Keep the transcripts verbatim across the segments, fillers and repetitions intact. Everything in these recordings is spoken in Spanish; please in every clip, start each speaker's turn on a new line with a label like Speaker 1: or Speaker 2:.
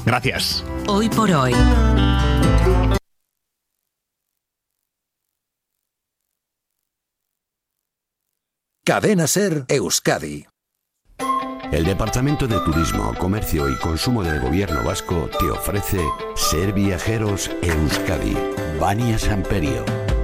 Speaker 1: Gracias.
Speaker 2: Hoy por hoy.
Speaker 3: Cadena SER Euskadi.
Speaker 4: El Departamento de Turismo, Comercio y Consumo del Gobierno Vasco te ofrece Ser Viajeros Euskadi. Vania Samperio.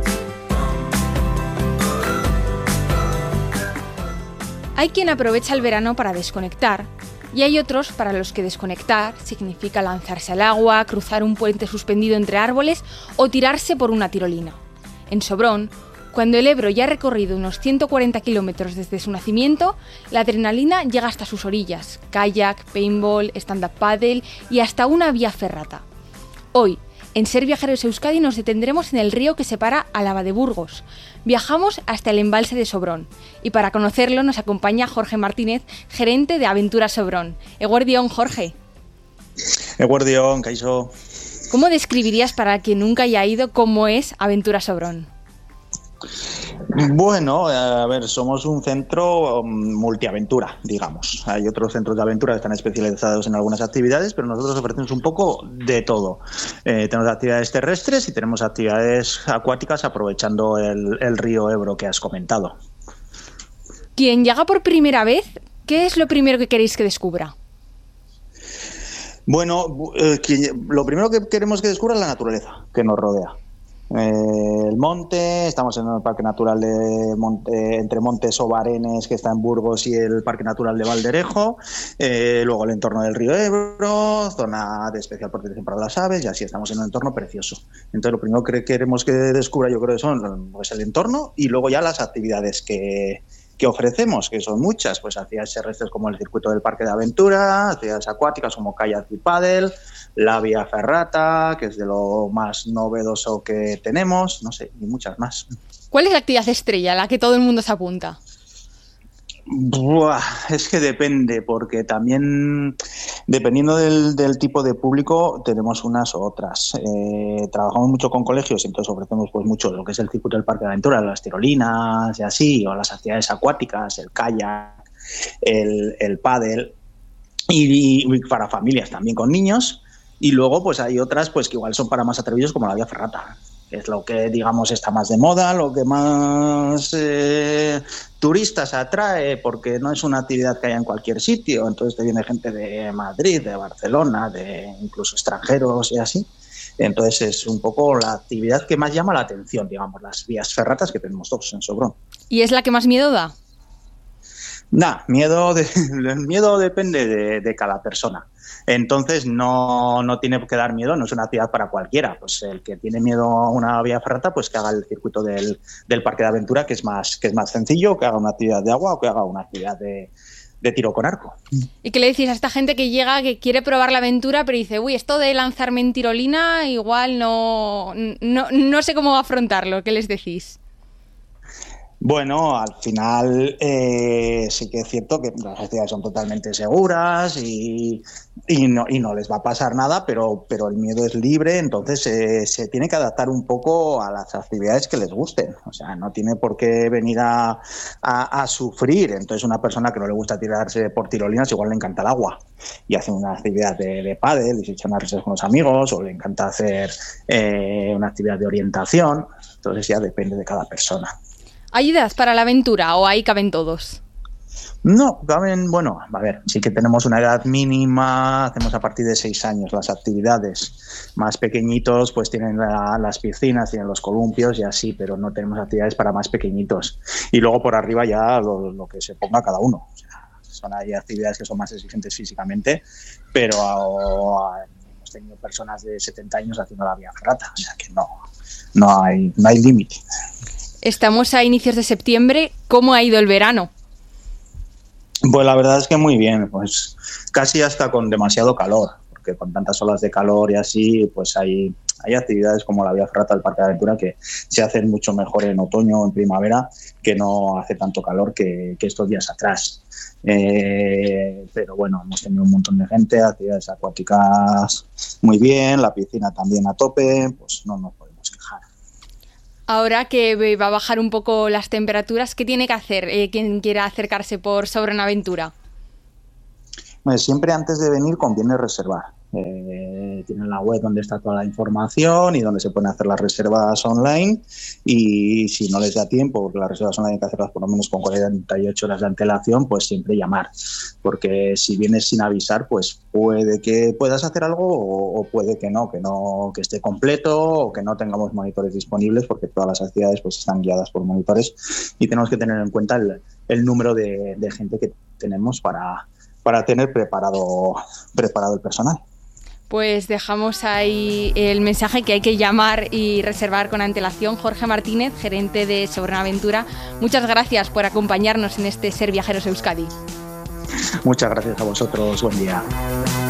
Speaker 5: Hay quien aprovecha el verano para desconectar y hay otros para los que desconectar significa lanzarse al agua, cruzar un puente suspendido entre árboles o tirarse por una tirolina. En Sobrón, cuando el Ebro ya ha recorrido unos ciento cuarenta kilómetros desde su nacimiento, la adrenalina llega hasta sus orillas: kayak, paintball, stand-up paddle y hasta una vía ferrata. Hoy, en Ser Viajeros Euskadi, nos detendremos en el río que separa Álava de Burgos. Viajamos hasta el embalse de Sobrón y para conocerlo nos acompaña Jorge Martínez, gerente de Aventura Sobrón. Eguerdión, Jorge.
Speaker 6: Eguerdión, Kaixo.
Speaker 5: ¿Cómo describirías, para quien nunca haya ido, cómo es Aventura Sobrón?
Speaker 6: Bueno, a ver, somos un centro multiaventura, digamos. Hay otros centros de aventura que están especializados en algunas actividades, pero nosotros ofrecemos un poco de todo. Eh, tenemos actividades terrestres y tenemos actividades acuáticas aprovechando el, el río Ebro que has comentado.
Speaker 5: Quien llega por primera vez, ¿qué es lo primero que queréis que descubra?
Speaker 6: Bueno, eh, que, lo primero que queremos que descubra es la naturaleza que nos rodea. Eh, el monte, estamos en el Parque Natural de Monte, entre Montes Obarenes, que está en Burgos, y el Parque Natural de Valderejo, eh, luego el entorno del río Ebro, zona de especial protección para las aves, y así estamos en un entorno precioso. Entonces lo primero que queremos que descubra, yo creo que son pues, el entorno y luego ya las actividades que, que ofrecemos, que son muchas, pues actividades terrestres como el circuito del Parque de Aventura, actividades acuáticas como kayak y paddle, la vía ferrata, que es de lo más novedoso que tenemos, no sé, y muchas más.
Speaker 5: ¿Cuál es la actividad estrella, la que todo el mundo se apunta?
Speaker 6: Buah, es que depende, porque también, dependiendo del, del tipo de público, tenemos unas u otras. Eh, trabajamos mucho con colegios, entonces ofrecemos pues mucho lo que es el circuito del Parque de Aventura, las tirolinas y así, o las actividades acuáticas, el kayak, el, el pádel, y, y para familias también con niños. Y luego pues hay otras pues que igual son para más atrevidos, como la vía ferrata, que es lo que digamos está más de moda, lo que más eh, turistas atrae, porque no es una actividad que haya en cualquier sitio. Entonces te viene gente de Madrid, de Barcelona, de incluso extranjeros y así. Entonces es un poco la actividad que más llama la atención, digamos, las vías ferratas, que tenemos dos en Sobrón.
Speaker 5: ¿Y es la que más miedo da?
Speaker 6: Nah, miedo, de, el miedo depende de, de cada persona. Entonces no, no tiene que dar miedo, no es una actividad para cualquiera. Pues el que tiene miedo a una vía ferrata, pues que haga el circuito del, del Parque de Aventura, que es más, que es más sencillo, que haga una actividad de agua o que haga una actividad de, de tiro con arco.
Speaker 5: ¿Y qué le decís a esta gente que llega, que quiere probar la aventura, pero dice, uy, esto de lanzarme en tirolina igual no, no, no sé cómo afrontarlo? ¿Qué les decís?
Speaker 6: Bueno, al final eh, sí que es cierto que las actividades son totalmente seguras y, y, no, y no les va a pasar nada, pero, pero el miedo es libre, entonces eh, se tiene que adaptar un poco a las actividades que les gusten. O sea, no tiene por qué venir a, a, a sufrir. Entonces una persona que no le gusta tirarse por tirolinas igual le encanta el agua y hace una actividad de, de pádel y se echa unas risas con los amigos, o le encanta hacer eh, una actividad de orientación. Entonces ya depende de cada persona.
Speaker 5: ¿Hay edad para la aventura o ahí caben todos?
Speaker 6: No, caben, bueno, a ver, sí que tenemos una edad mínima, hacemos a partir de seis años las actividades. Más pequeñitos pues tienen la, las piscinas, tienen los columpios y así, pero no tenemos actividades para más pequeñitos. Y luego por arriba ya lo, lo que se ponga cada uno. O sea, son ahí actividades que son más exigentes físicamente, pero a, a, hemos tenido personas de setenta años haciendo la vía ferrata, o sea que no, no hay, no hay límite.
Speaker 5: Estamos a inicios de septiembre. ¿Cómo ha ido el verano?
Speaker 6: Pues la verdad es que muy bien, pues casi hasta con demasiado calor, porque con tantas olas de calor y así, pues hay, hay actividades como la vía ferrata del Parque de Aventura que se hacen mucho mejor en otoño o en primavera, que no hace tanto calor que, que estos días atrás. Eh, pero bueno, hemos tenido un montón de gente, actividades acuáticas muy bien, la piscina también a tope, pues no nos podemos quejar.
Speaker 5: Ahora que va a bajar un poco las temperaturas, ¿qué tiene que hacer eh, quien quiera acercarse por Sobrón Aventura?
Speaker 6: Pues siempre antes de venir conviene reservar, Eh, tienen la web donde está toda la información y donde se pueden hacer las reservas online, y si no les da tiempo, porque las reservas online hay que hacerlas por lo menos con cuarenta y ocho horas de antelación, pues siempre llamar, porque si vienes sin avisar, pues puede que puedas hacer algo o, o puede que no, que no que esté completo o que no tengamos monitores disponibles, porque todas las actividades pues están guiadas por monitores y tenemos que tener en cuenta el, el número de, de gente que tenemos para, para tener preparado, preparado el personal.
Speaker 5: Pues dejamos ahí el mensaje que hay que llamar y reservar con antelación. Jorge Martínez, gerente de Sobrenaventura, muchas gracias por acompañarnos en este Ser Viajeros Euskadi.
Speaker 6: Muchas gracias a vosotros, buen día.